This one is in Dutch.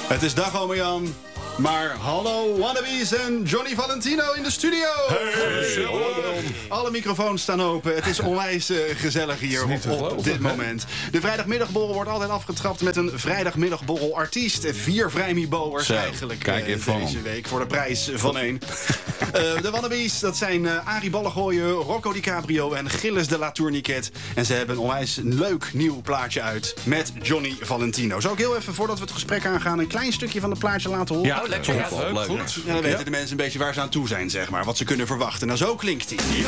Het is dag, ome Jan. Maar hallo, wannabes en Johnny Valentino in de studio. Hey. Alle microfoons staan open. Het is onwijs gezellig hier op dit moment. De vrijdagmiddagborrel wordt altijd afgetrapt met een vrijdagmiddagborrel artiest. 4 vrijmibo'ers eigenlijk deze week voor de prijs van 1. De wannabes, dat zijn Arie Ballegooien, Rocco DiCaprio en Gilles de La Tourniquet. En ze hebben een onwijs leuk nieuw plaatje uit met Johnny Valentino. Zou ik heel even, voordat we het gesprek aangaan, een klein stukje van het plaatje laten horen? Lekker. Leuk. Goed. Ja, dan weten de mensen een beetje waar ze aan toe zijn, zeg maar. Wat ze kunnen verwachten. Nou, zo klinkt hij.